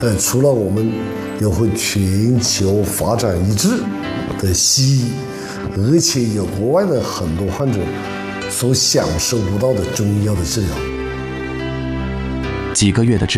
除了我们要和全球发展一致的西医，而且有国外的很多患者所享受不到的中医药的治疗。 几个月的治疗